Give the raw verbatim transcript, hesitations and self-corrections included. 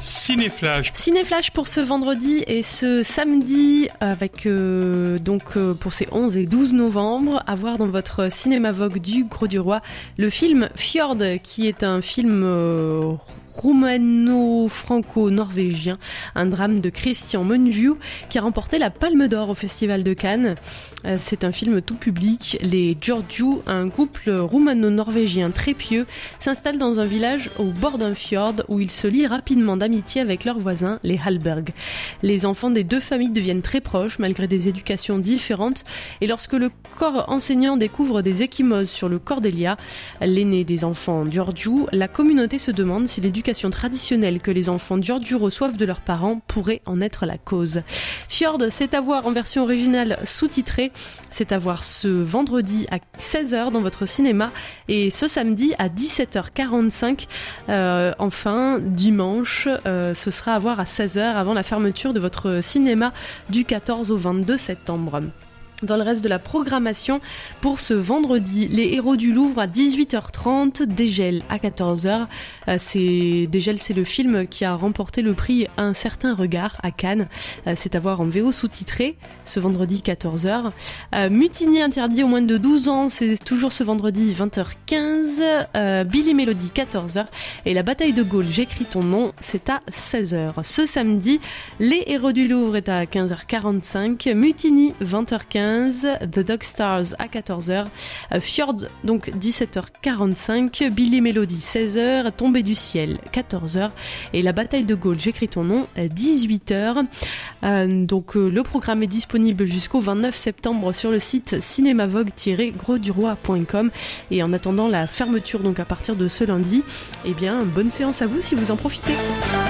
Cinéflash. Cinéflash pour ce vendredi et ce samedi avec euh, donc euh, pour ces onze et douze novembre à voir dans votre cinéma Vogue du Gros du Roi le film Fjord qui est un film euh, roumano-franco-norvégien, un drame de Christian Mungiu qui a remporté la Palme d'Or au Festival de Cannes. Euh, c'est un film tout public. Les Giorgiou, un couple roumano-norvégien très pieux, s'installe dans un village au bord d'un fjord où ils se lient rapidement d'amitié avec leurs voisins, les Hallberg. Les enfants des deux familles deviennent très proches malgré des éducations différentes et lorsque le corps enseignant découvre des ecchymoses sur le Cordelia, l'aîné des enfants Giorgiou, la communauté se demande si l'éducation traditionnelle que les enfants Giorgiou reçoivent de leurs parents pourrait en être la cause. Fjord, c'est à voir en version originale sous-titrée. C'est à voir ce vendredi à seize heures dans votre cinéma et ce samedi à dix-sept heures quarante-cinq. Euh, enfin, dimanche, euh, ce sera à voir à seize heures avant la fermeture de votre cinéma du quatorze au vingt-deux septembre. Dans le reste de la programmation, pour ce vendredi, Les Héros du Louvre à dix-huit heures trente, Dégel à quatorze heures. Euh, c'est, Dégel, c'est le film qui a remporté le prix Un certain regard à Cannes. Euh, c'est à voir en V O sous-titré, ce vendredi quatorze heures. Euh, Mutiny interdit aux moins de douze ans, c'est toujours ce vendredi vingt heures quinze. Euh, Billy Melody quatorze heures. Et La Bataille de Gaulle, J'écris ton nom, c'est à seize heures. Ce samedi, Les Héros du Louvre est à quinze heures quarante-cinq. Mutiny vingt heures quinze. The Dog Stars à quatorze heures, Fjord donc dix-sept heures quarante-cinq, Billy Melody seize heures, Tombée du ciel quatorze heures et La Bataille de Gaulle, J'écris ton nom dix-huit heures. Euh, donc euh, le programme est disponible jusqu'au vingt-neuf septembre sur le site cinémavogue tiret gros du roi point com et en attendant la fermeture donc à partir de ce lundi, eh bien bonne séance à vous si vous en profitez.